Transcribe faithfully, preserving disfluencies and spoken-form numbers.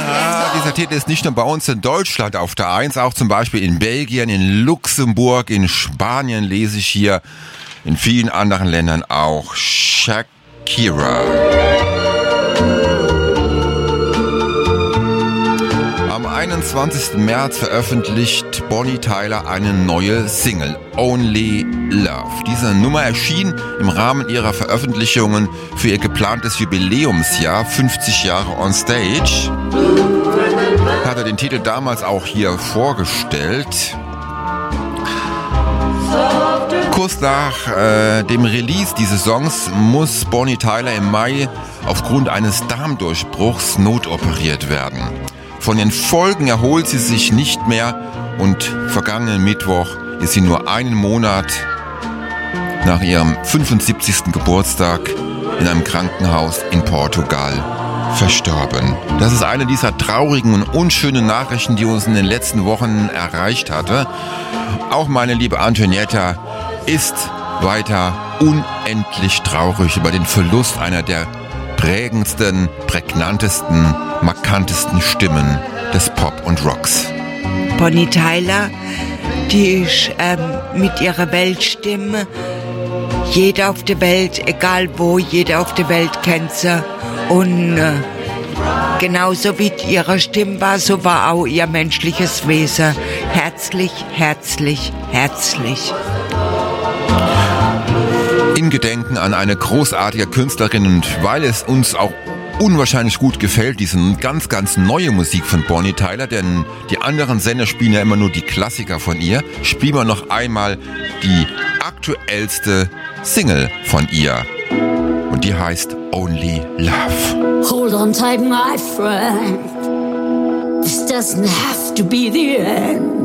Ah, dieser Titel ist nicht nur bei uns in Deutschland auf der Eins, auch zum Beispiel in Belgien, in Luxemburg, in Spanien lese ich hier, in vielen anderen Ländern auch. Shakira. Am einundzwanzigsten März veröffentlicht Bonnie Tyler eine neue Single, Only Love. Diese Nummer erschien im Rahmen ihrer Veröffentlichungen für ihr geplantes Jubiläumsjahr, fünfzig Jahre on Stage. Hat er den Titel damals auch hier vorgestellt. Kurz nach äh, dem Release dieses Songs muss Bonnie Tyler im Mai aufgrund eines Darmdurchbruchs notoperiert werden. Von den Folgen erholt sie sich nicht mehr und vergangenen Mittwoch ist sie nur einen Monat nach ihrem fünfundsiebzigsten Geburtstag in einem Krankenhaus in Portugal verstorben. Das ist eine dieser traurigen und unschönen Nachrichten, die uns in den letzten Wochen erreicht hatte. Auch meine liebe Antonietta ist weiter unendlich traurig über den Verlust einer der prägendsten, prägnantesten, markantesten Stimmen des Pop und Rocks. Bonnie Tyler, die ist ähm, mit ihrer Weltstimme, jeder auf der Welt, egal wo, jeder auf der Welt kennt sie. Und äh, genauso wie ihre Stimme war, so war auch ihr menschliches Wesen. Herzlich, herzlich, herzlich. In Gedenken an eine großartige Künstlerin und weil es uns auch unwahrscheinlich gut gefällt, diese ganz, ganz neue Musik von Bonnie Tyler, denn die anderen Sender spielen ja immer nur die Klassiker von ihr, spielen wir noch einmal die aktuellste Single von ihr und die heißt Only Love. Hold on tight, my friend. This doesn't have to be the end.